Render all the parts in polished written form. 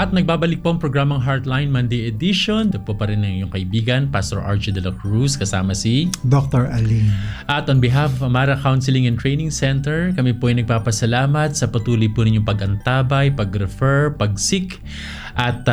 At nagbabalik po ang programang Heartline Monday Edition. Ito po pa rin ang iyong kaibigan, Pastor Archie de la Cruz, kasama si Dr. Aline. At on behalf of Amara Counseling and Training Center, kami po ay nagpapasalamat sa patuloy po ninyong pag-antabay, pag-refer, pag-seek, at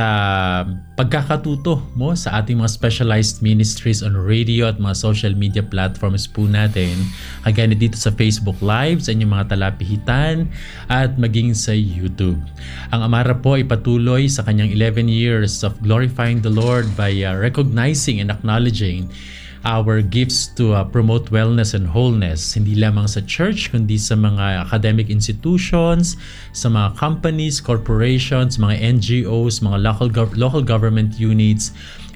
pagkakatuto mo sa ating mga specialized ministries on radio at mga social media platforms po natin. Kagaya dito sa Facebook Live, sa inyong mga talapihitan, at maging sa YouTube. Ang Amara po ay patuloy sa kanyang 11 years of glorifying the Lord by recognizing and acknowledging our gifts to promote wellness and wholeness, hindi lamang sa church, kundi sa mga academic institutions, sa mga companies, corporations, mga NGOs, mga local government units,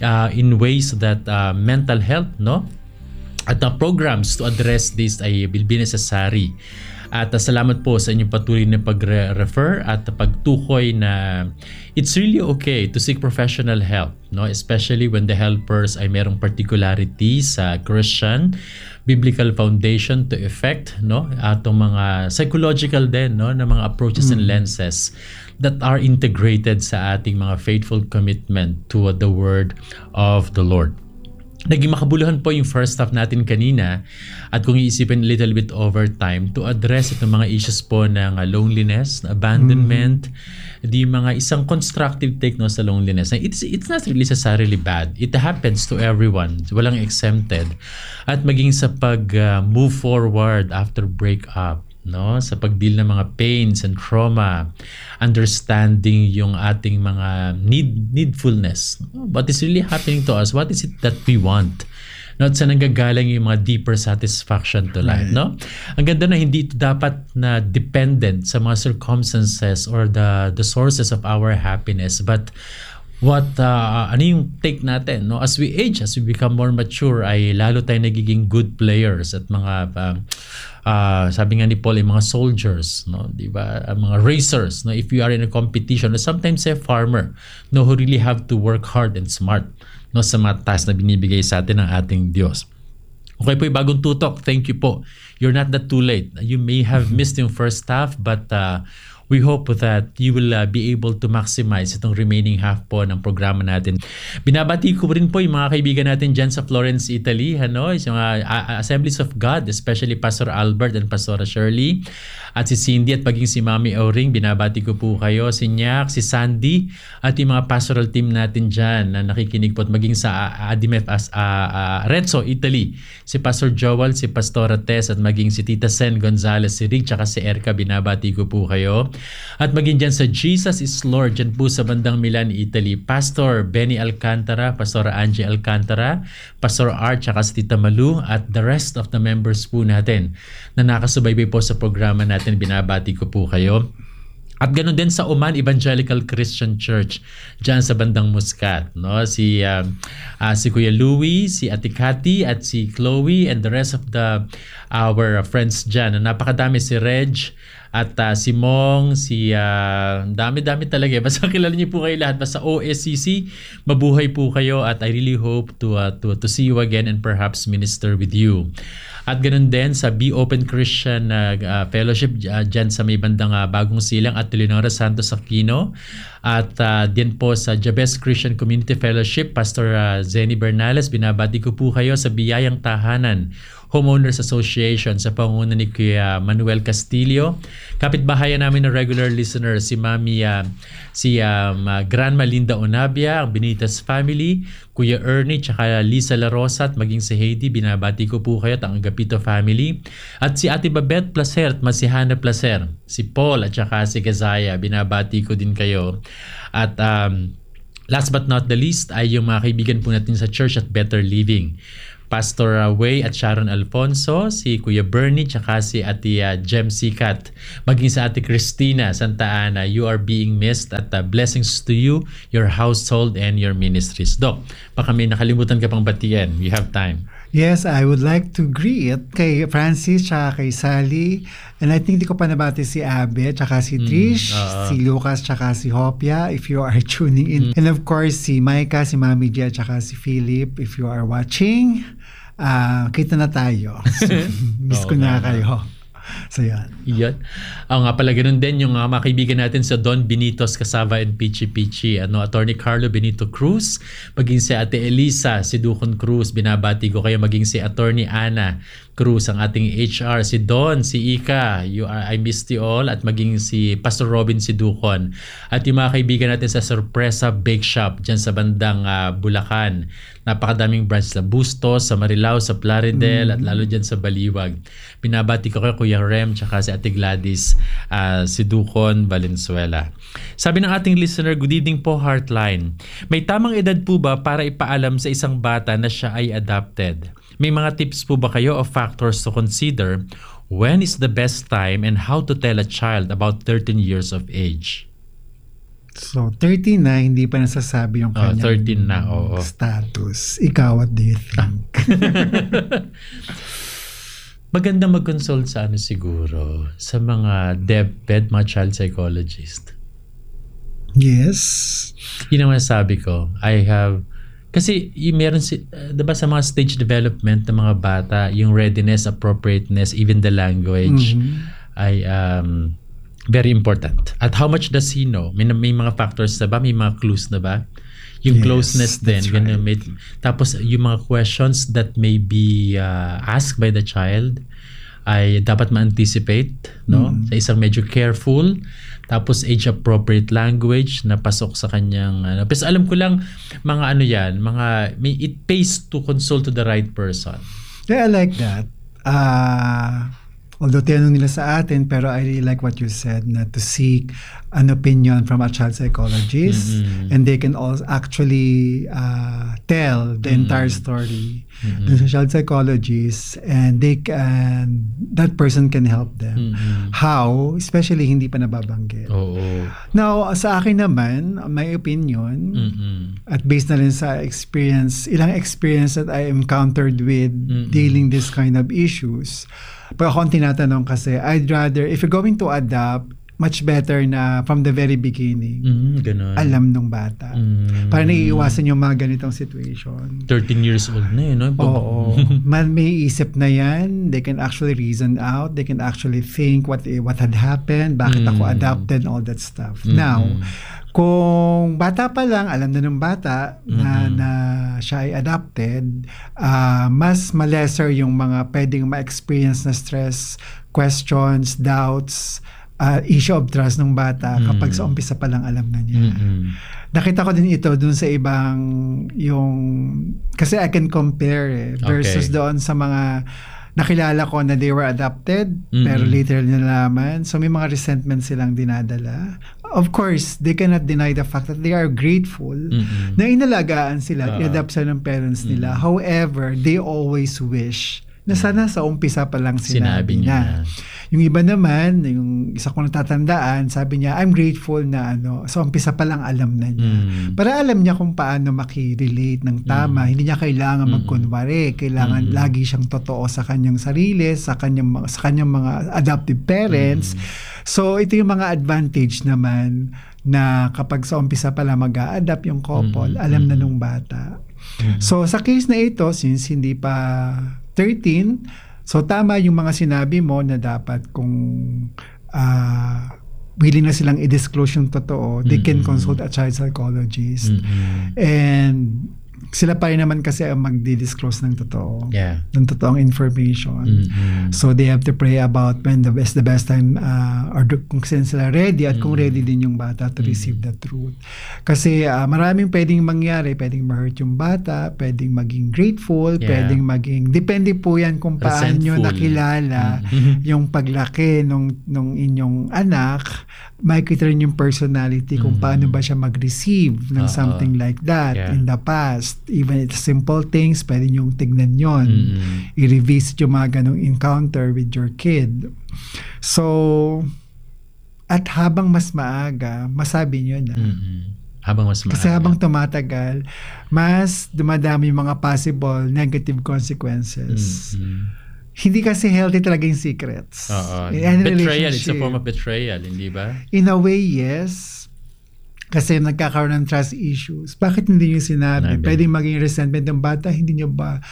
in ways that mental health, no? At programs to address this ay will be necessary. At salamat po sa inyong patuloy na pag-refer at pagtukoy na it's really okay to seek professional help, no? Especially when the helpers ay merong particularity sa Christian biblical foundation to effect, no? Atong mga psychological din, no, na mga approaches and lenses that are integrated sa ating mga faithful commitment to the word of the Lord. Naging makabuluhan po yung first half natin kanina, at kung iisipin a little bit over time to address itong mga issues po ng loneliness, abandonment, di mga isang constructive take, no, sa loneliness. It's not really necessarily bad. It happens to everyone. Walang exempted. At maging sa pag-move forward after breakup, no, sa pag-deal ng mga pains and trauma, understanding yung ating mga needfulness. What is really happening to us? What is it that we want? No, at sa nanggagaling yung mga deeper satisfaction to life, no? Ang ganda na hindi ito dapat na dependent sa mga circumstances or the sources of our happiness, but ano yung take natin, no? As we age, as we become more mature, ay lalo tayo nagiging good players at mga sabi nga ni Paul, ay mga soldiers, no? Di ba? Mga racers, no? If you are in a competition, or sometimes a farmer, no, who really have to work hard and smart, no, sa mga task na binibigay sa atin ng ating Diyos. Okay po, yung bagong tutok. Thank you po. You're not that too late. You may have missed yung first half, but we hope that you will be able to maximize itong remaining half po ng programa natin. Binabati ko rin po yung mga kaibigan natin dyan sa Florence, Italy, ano, yung mga Assemblies of God, especially Pastor Albert and Pastora Shirley, at si Cindy at paging si Mami Oring. Binabati ko po kayo, si Nyak, si Sandy, at yung mga pastoral team natin dyan na nakikinig po, at maging sa Adimef Arezzo, Italy, si Pastor Joel, si Pastora Tess, at maging si Tita Sen Gonzalez, si Rick, tsaka si Erika. Binabati ko po kayo. At maging dyan sa Jesus is Lord, dyan po sa bandang Milan, Italy, Pastor Benny Alcantara, Pastor Angie Alcantara, Pastor Art, tsaka si Tita Malu, at the rest of the members po natin na nakasubaybay po sa programa natin. Binabati ko po kayo. At ganoon din sa Oman Evangelical Christian Church diyan sa bandang Muscat, no? Si Kuya Louie, si Ate Cathy, at si Chloe, and the rest of our friends diyan. Napakadami, si Reg, at si Mong, si dami-dami talaga. Basta kilala niyo po kayo lahat. Basta OSCC, mabuhay po kayo, at I really hope to see you again and perhaps minister with you. At ganoon din sa Be Open Christian Fellowship dyan sa may bandang Bagong Silang at Leonora Santos Aquino. At din po sa Jabez Christian Community Fellowship, Pastor Zenny Bernales. Binabati ko po kayo sa Biyayang Tahanan Homeowners Association sa pangunguna ni Kuya Manuel Castillo. Kapitbahayan namin na regular listener, si Mami, Grandma Linda Onabia, ang Benitas family, Kuya Ernie, tsaka Lisa La Rosa, at maging si Heidi. Binabati ko po kayo at ang Agapito family. At si Ate Babette Placer at Masihana Placer, si Paul at tsaka si Gazaya. Binabati ko din kayo. At last but not the least ay yung mga kaibigan po natin sa church at Better Living, Pastor Way at Sharon Alfonso, si Kuya Bernie, tsaka si Ate Jem Sikat, maging sa Ate Christina Santa Ana. You are being missed, at blessings to you, your household, and your ministries. Dok, baka may nakalimutan ka pang batiyan. You have time. Yes, I would like to greet kay Francis tsaka kay Sally. And I think di ko pa nabati si Abe tsaka si Trish, si Lucas tsaka si Hopia if you are tuning in. And of course si Micah, si Mami Gia tsaka si Philip if you are watching. Kita na tayo. So, miss ko na kayo. So yan. Yan. Nga pala, ganun din yung mga kaibigan natin sa Don Benitos Casava and Pichi Pichi. Attorney Carlo Benito Cruz, maging si Ate Elisa Sidukon Cruz, binabati ko kayo, maging si Attorney Ana Cruz, ang ating HR, si Don, si Ika, I missed you all, at maging si Pastor Robin Sidukon. At yung mga kaibigan natin sa Sorpresa Bake Shop dyan sa bandang Bulacan. Napakadaming branch sa Bustos, sa Marilao, sa Plaridel, at lalo dyan sa Baliwag. Binabati ko kay Kuya Rem tsaka si Ate Gladys Sidukon Valenzuela. Sabi ng ating listener, good evening po, Heartline. May tamang edad po ba para ipaalam sa isang bata na siya ay adopted? May mga tips po ba kayo o factors to consider? When is the best time and how to tell a child about 13 years of age? So, 13 na, hindi pa nasasabi yung kanyang 13 na, oo. status. Ikaw, what do you think? Maganda mag-consult sa siguro, sa mga DepEd, mga child psychologist. Yes. Yun ang sabi ko. Kasi meron diba sa mga stage development ng mga bata, yung readiness, appropriateness, even the language ay very important. At how much does he know? May mga factors na ba? May mga clues na ba? Yung closeness din. Right. Tapos yung mga questions that may be asked by the child ay dapat ma-anticipate, no? Sa isang medyo careful, tapos age-appropriate language na pasok sa kanyang Pero alam ko lang, it pays to consult to the right person. Yeah, I like that. Although tinanong nila sa atin, pero I really like what you said, na to seek an opinion from a child psychologist, and they can also actually tell the entire story dun sa child psychologist, and that person can help them. How? Especially hindi pa nababanggit. Now, sa akin naman, my opinion, at based na rin sa ilang experience that I encountered with dealing this kind of issues, pero ako ang tinatanong kasi, I'd rather, if you're going to adopt, much better na from the very beginning, alam nung bata. Para naiiwasan yung mga ganitong situation. 13 years old na yun, no? Oo. May isip na yan. They can actually reason out. They can actually think what had happened, bakit ako adopted, all that stuff. Now, kung bata pa lang, alam na ng bata na siya ay adopted, mas malesser yung mga pwedeng ma-experience na stress, questions, doubts, issue of trust ng bata kapag sa umpisa pa lang alam na niya. Nakita ko din ito dun sa ibang kasi I can compare versus doon sa mga nakilala ko na they were adopted, pero later nalaman. So may mga resentment silang dinadala. Of course, they cannot deny the fact that they are grateful na inalagaan sila, i-adopt sila ng parents nila. However, they always wish na sana sa umpisa pa lang sinabi niya. Yung iba naman, yung isa ko natatandaan, sabi niya, I'm grateful na sa umpisa pa lang alam na niya. Para alam niya kung paano makirelate ng tama. Hindi niya kailangan magkunwari. Kailangan lagi siyang totoo sa kanyang sarili, sa kanyang mga adoptive parents. So, ito yung mga advantage naman na kapag sa umpisa pa lang mag-a-adapt yung couple, alam na nung bata. So, sa case na ito, since hindi pa 13, so tama yung mga sinabi mo na dapat kung willing na silang i-disclose yung totoo, they can consult a child psychologist. And sila pa rin naman kasi ang magdi-disclose ng totoo. Ng totoong information. So they have to pray about when the best time or kung sila ready at kung ready din yung bata to receive the truth. Kasi maraming pwedeng mangyari. Pwedeng ma-hurt yung bata, pwedeng maging grateful, pwedeng maging, depende po yan kung paano nyo nakilala yung paglaki nung inyong anak. Makikita rin yung personality kung paano ba siya mag-receive ng something like that in the past. Even it's simple things, pwede nyong tignan yon. I-revisit yung mga ganong encounter with your kid. So, at habang mas maaga, masabi nyo na. Habang mas maaga. Kasi habang tumatagal, mas dumadami yung mga possible negative consequences. Hindi kasi healthy talaga yung secrets. Betrayal, it's a form of betrayal, hindi ba? In a way, yes. Kasi nagkakaroon ng trust issues. Bakit hindi nyo sinabi? Pwedeng maging resentment ng bata, hindi nyo ba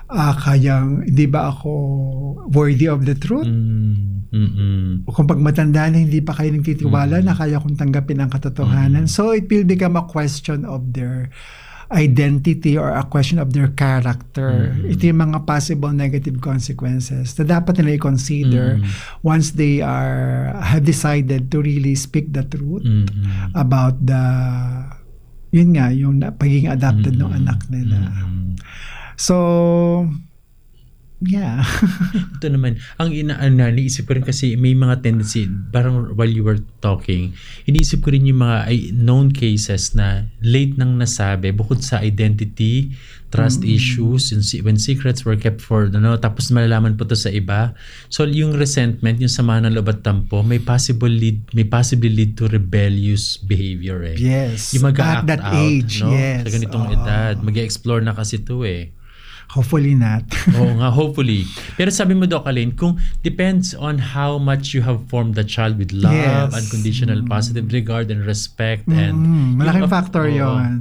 kayang, hindi ba ako worthy of the truth? Kung pag matanda na hindi pa kayo nagtitiwala na kaya kong tanggapin ang katotohanan. So it will become a question of their identity or a question of their character. Ito yung mga possible negative consequences na dapat nila i-consider once they have decided to really speak the truth about yun nga, yung pagiging adopted ng anak nila. So, yeah. Ito naman, ang naisip ko rin kasi may mga tendency, parang while you were talking, iniisip ko rin yung mga known cases na late nang nasabi, bukod sa identity, trust issues, when secrets were kept for, tapos malalaman po to sa iba. So, yung resentment, yung sama ng loob at tampo, may possibly lead to rebellious behavior eh. Yes. Yung at that out, age, yes. Sa ganitong edad, mag-explore na kasi to eh. Hopefully not. Oo nga, hopefully. Pero sabi mo, Doc Alain, kung depends on how much you have formed the child with love, unconditional positive regard and respect. And malaking factor yon.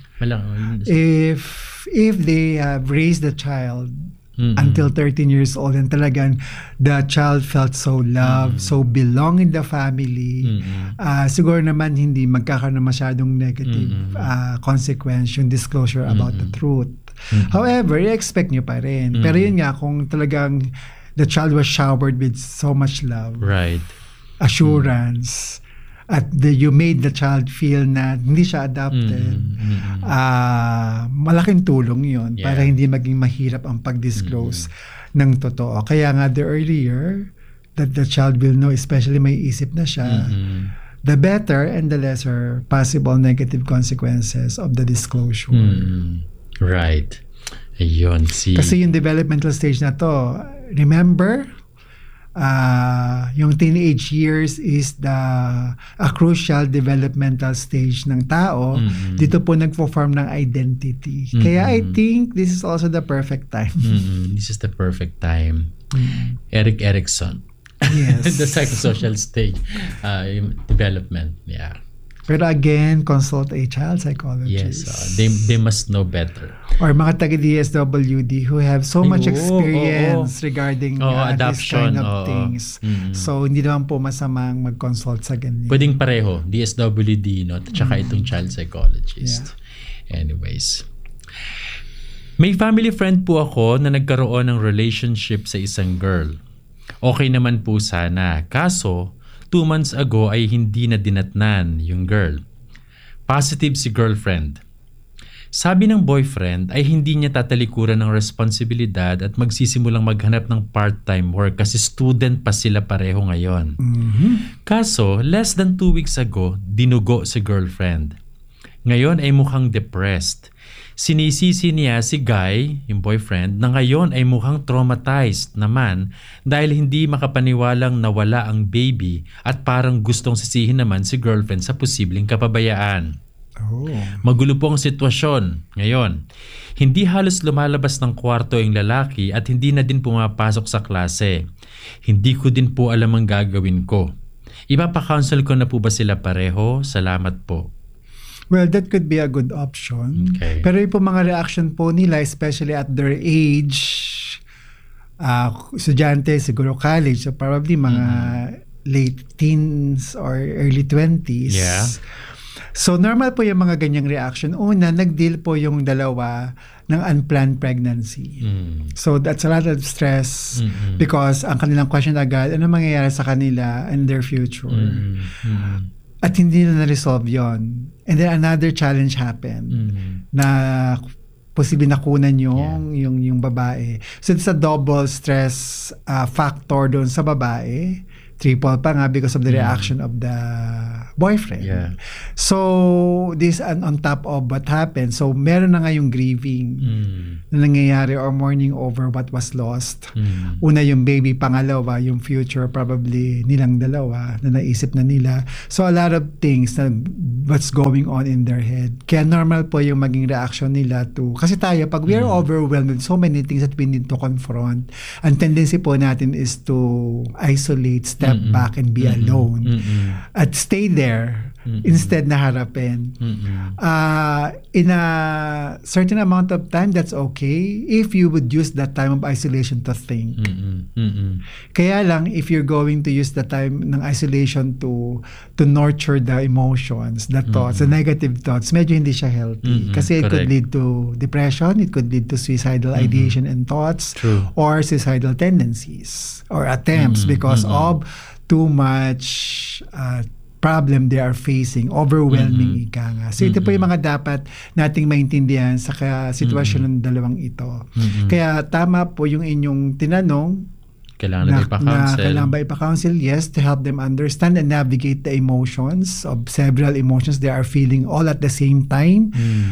If they have raised the child until 13 years old and talagang the child felt so loved, so belong in the family, siguro naman hindi magkakaroon na masyadong negative consequence yung disclosure about the truth. However, i-expect nyo pa rin. Pero yun nga, kung talagang the child was showered with so much love, assurance, at you made the child feel na hindi siya adopted, malaking tulong yun para hindi maging mahirap ang pag-disclose ng totoo. Kaya nga the earlier that the child will know, especially may isip na siya, the better and the lesser possible negative consequences of the disclosure. Right. Ayun, kasi yung developmental stage na to, remember, yung teenage years is a crucial developmental stage ng tao. Dito po nagpo-form ng identity. Kaya I think this is also the perfect time. This is the perfect time. Erik Erikson. Yes. The psychosocial stage development. Yeah. Pero again, consult a child psychologist. Yes, they must know better. Or mga taga-DSWD who have so much experience regarding this kind of things. So, hindi naman po masamang mag-consult sa ganyan. Pwedeng pareho, DSWD, tsaka itong child psychologist. Yeah. Anyways. May family friend po ako na nagkaroon ng relationship sa isang girl. Okay naman po sana. Kaso, 2 months ago ay hindi na dinatnan yung girl. Positive si girlfriend. Sabi ng boyfriend ay hindi niya tatalikuran ng responsibilidad at magsisimulang maghanap ng part-time work kasi student pa sila pareho ngayon. Kaso, less than 2 weeks ago, dinugo si girlfriend. Ngayon ay mukhang depressed. Sinisisi niya si Guy, yung boyfriend, na ngayon ay mukhang traumatized naman dahil hindi makapaniwalang nawala ang baby at parang gustong sisihin naman si girlfriend sa posibleng kapabayaan. Magulo po ang sitwasyon ngayon. Hindi halos lumalabas ng kwarto yung lalaki at hindi na din pumapasok sa klase. Hindi ko din po alam ang gagawin ko. Ipapa-counsel ko na po ba sila pareho? Salamat po. Well, that could be a good option. Okay. Pero yung po mga reaction po nila, especially at their age, estudyante, siguro college, so probably mga late teens or early 20s. Yeah. So normal po yung mga ganyang reaction. Una, nag-deal po yung dalawa ng unplanned pregnancy. So that's a lot of stress because ang kanilang question agad, ano mangyayari sa kanila and their future? At hindi na na-resolve yon. And then another challenge happened na posibleng nakunan yung babae. So it's a double stress factor doon sa babae. Triple pa nga because of the reaction of the boyfriend. Yeah. So this on top of what happened. So meron na nga yung grieving na nangyayari or mourning over what was lost. Una yung baby, pangalawa yung future probably nilang dalawa na naisip na nila. So a lot of things na what's going on in their head. Kaya normal po yung maging reaction nila to, kasi tayo pag we are overwhelmed with so many things that we need to confront, ang tendency po natin is to isolate, step back and be alone. At stay there instead na harapin. In a certain amount of time, that's okay if you would use that time of isolation to think. Kaya lang, if you're going to use the time ng isolation to nurture the emotions, the thoughts, the negative thoughts, medyo hindi siya healthy. Kasi it could lead to depression, it could lead to suicidal ideation and thoughts, or suicidal tendencies or attempts because of too much problem they are facing, overwhelming ika nga. So ito po yung mga dapat nating maintindihan sa sitwasyon ng dalawang ito. Kaya tama po yung inyong tinanong, kailangan ba ipa-counsel? Yes, to help them understand and navigate the emotions of several emotions they are feeling all at the same time.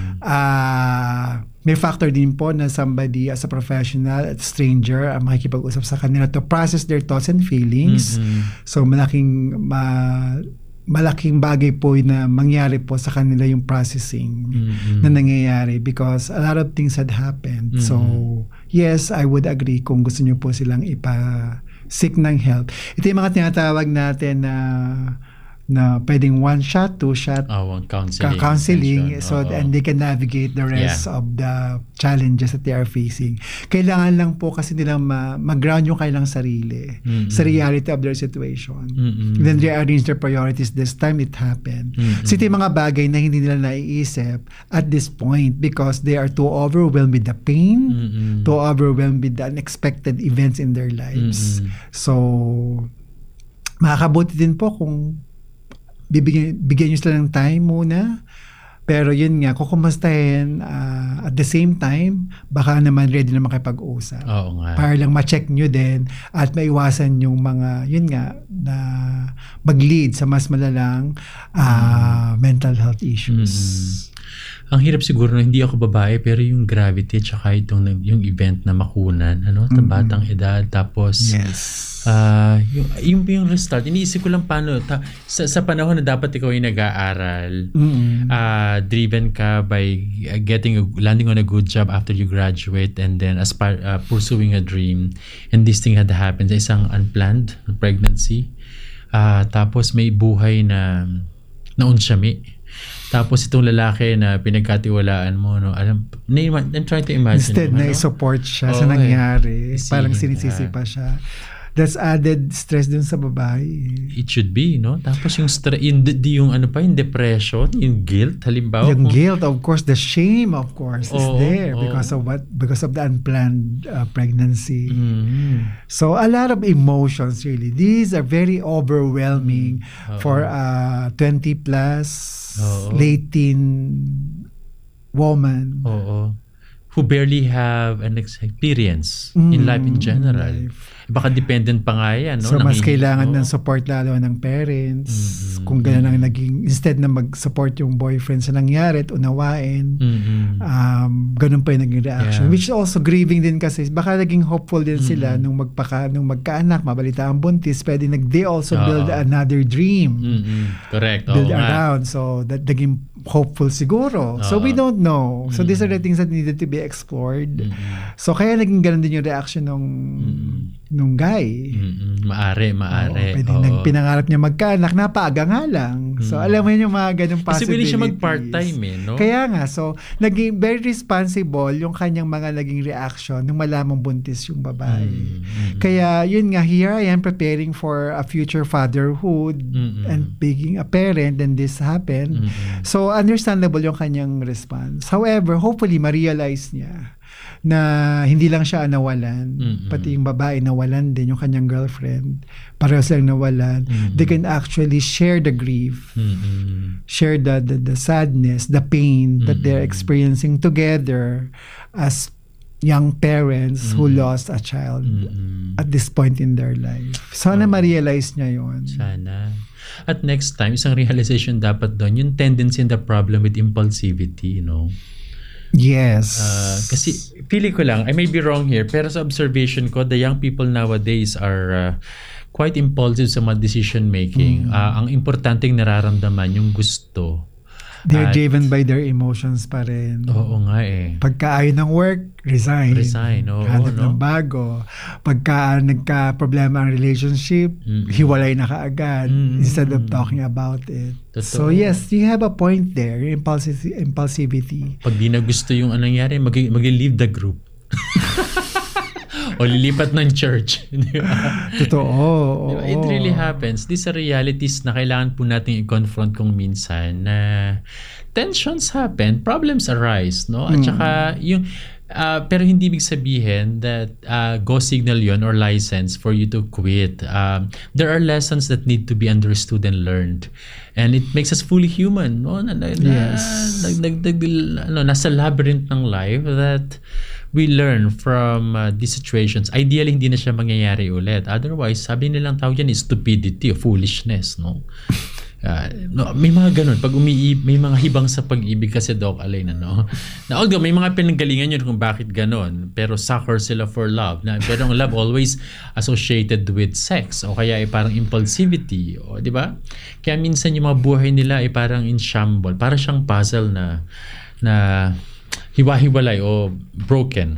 May factor din po na somebody as a professional at stranger ang makikipag-usap sa kanila to process their thoughts and feelings. So malaking bagay po na mangyari po sa kanila yung processing na nangyayari because a lot of things had happened. So yes, I would agree kung gusto nyo po silang ipa-seek ng help. Ito yung mga tinatawag natin na pwedeng 1 shot, 2 shot counseling so and they can navigate the rest of the challenges that they are facing. Kailangan lang po kasi nilang mag-ground yung kailang sarili sa reality of their situation. Then rearrange their priorities. This time it happened. So ito yung mga bagay na hindi nila naiisip at this point because they are too overwhelmed with the pain, too overwhelmed with the unexpected events in their lives. So makakabuti din po kung bigyan nyo sila ng time muna. Pero yun nga, kukumustahin at the same time, baka naman ready na makipag-usap. Oo nga. Para lang ma-check nyo din at maiwasan yung mga, yun nga, na mag-lead sa mas malalang mental health issues. Ang hirap siguro na hindi ako babae pero yung gravity tsaka yung event na makunan batang edad tapos yung restart iniisip ko lang paano sa panahon na dapat ikaw ay nag-aaral driven ka by landing on a good job after you graduate and then pursuing a dream and this thing had happened sa isang unplanned pregnancy tapos may buhay na naunsyami. Tapos itong lalaki na pinagkatiwalaan mo, I'm trying to imagine. Instead na i-support siya sa nangyari, parang sinisisi pa siya. That's added stress dun sa babae. It should be, no? Tapos yung yung depression, yung guilt, halimbawa. Yung guilt, of course, the shame, of course, is there because of the unplanned pregnancy. So a lot of emotions, really. These are very overwhelming for a 20 plus late teen woman. Who barely have an experience in life in general. Baka dependent pa nga yan. So mas kailangan ng support lalo ng parents. Kung gano'n ang naging, instead na mag-support yung boyfriend sa nangyari at unawain, ganun pa yung naging reaction. Which is also grieving din kasi baka naging hopeful din sila nung magkaanak, mabalita ang buntis, pwede they also build another dream. Correct. Build around. So that naging hopeful siguro. So we don't know. So these are the things that needed to be explored. So kaya naging ganun din yung reaction nung guy. Maari. Pwede pinangarap niya magkaanak, napaaga nga lang. So alam mo yun yung mga ganung possibilities. Kasi willing siya mag-part-time no? Kaya nga, so naging very responsible yung kanyang mga naging reaction nung malamang buntis yung babae. Kaya yun nga, here I am preparing for a future fatherhood and being a parent, and this happened. So understandable yung kanyang response. However, hopefully ma-realize niya na hindi lang siya nawalan, pati yung babae nawalan din, yung kanyang girlfriend, pareho silang nawalan. They can actually share the grief, share the sadness, the pain that they're experiencing together as young parents who lost a child at this point in their life. Sana ma-realize niya yun. Sana. At next time, isang realization dapat doon, yung tendency and the problem with impulsivity, Yes. Kasi feeling ko lang, I may be wrong here, pero sa observation ko, the young people nowadays are quite impulsive sa mga decision making. Ang importanteng nararamdaman yung gusto. They're At- driven by their emotions pa rin. Oo nga eh. Pagka ayaw ng work, resign. Oo, Hanap no? ng bago. Pagka nagka-problema ang relationship, hiwalay na kaagad instead of talking about it. Totoo. So yes, you have a point there, impulsivity. Pag di na gusto yung anong nangyari, mag-leave the group. O lilipat ng church. Di ba? Totoo. Di ba? It really happens. These are realities na kailangan po natin i-confront kung minsan na tensions happen, problems arise, no? At saka yung pero hindi ibig sabihin that go signal yon or license for you to quit. There are lessons that need to be understood and learned. And it makes us fully human, no? Yes. Nasa labyrinth ng life that we learn from these situations. Ideally, hindi na siya mangyayari ulit. Otherwise, sabi nilang tawag yan is stupidity or foolishness, no? No, may mga ganun. Pag may mga hibang sa pag-ibig kasi, Doc Alain, no? Na although may mga pinanggalingan yun kung bakit ganun, pero sucker sila for love. Pero ang love always associated with sex o kaya ay parang impulsivity, o di ba? Kaya minsan yung mga buhay nila ay parang in shamble. Para siyang puzzle na hiwa-hiwalay o broken.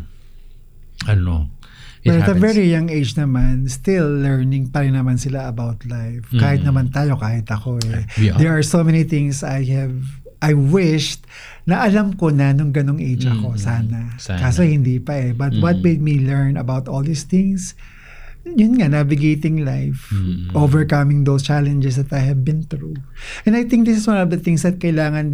It But at a happens. very young age naman, still learning pa rin naman sila about life. Kahit naman tayo, kahit ako eh. We are. There are so many things I wished na alam ko na nung ganong age ako, sana. Kaso hindi pa eh. But what made me learn about all these things, yun nga, navigating life, overcoming those challenges that I have been through. And I think this is one of the things that kailangan